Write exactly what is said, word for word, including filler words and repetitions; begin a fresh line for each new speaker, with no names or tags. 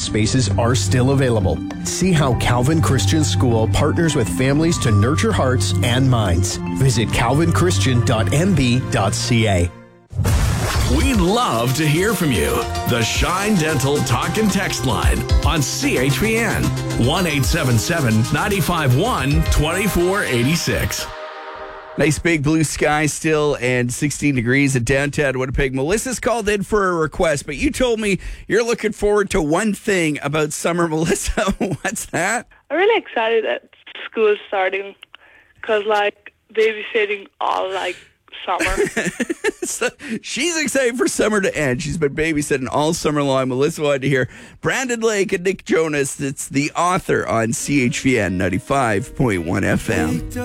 spaces are still available. See how Calvin Christian School partners with families to nurture hearts and minds. Visit calvin christian dot m b dot c a.
We'd love to hear from you. The Shine Dental Talk and Text line on C H P N one eight seven seven, nine five one, two four eight six.
Nice big blue sky still and sixteen degrees at downtown Winnipeg. Melissa's called in for a request, but you told me you're looking forward to one thing about summer, Melissa. What's that?
I'm really excited that school's starting because, like, babysitting all, like, summer.
So she's excited for summer to end. She's been babysitting all summer long. Melissa wanted to hear Brandon Lake and Nick Jonas. It's the author on C H V N ninety-five point one F M.